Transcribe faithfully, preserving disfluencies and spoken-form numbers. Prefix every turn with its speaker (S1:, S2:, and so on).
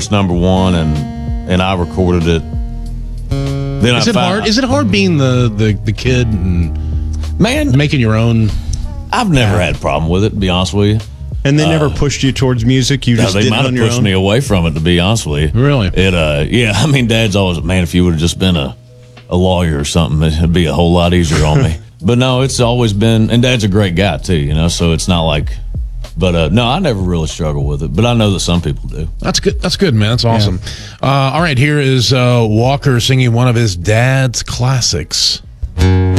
S1: number one, and and I recorded it. Then
S2: Is
S1: I
S2: it
S1: found,
S2: hard? Is it hard being the, the, the kid and
S1: man,
S2: making your own?
S1: I've never had a problem with it, to be honest with you.
S3: And they never pushed you towards music. You
S1: No,
S3: just
S1: they
S3: did
S1: might
S3: it
S1: have
S3: on your
S1: pushed
S3: own.
S1: me away from it, to be honest with you.
S2: Really?
S1: It, uh, yeah. I mean, Dad's always, man, if you would have just been a, a lawyer or something, it'd be a whole lot easier on me. But no, it's always been, and Dad's a great guy too, you know. So it's not like, but uh, no, I never really struggle with it. But I know that some people do.
S2: That's good. That's good, man. That's awesome. Uh, all right, here is uh, Walker singing one of his dad's classics.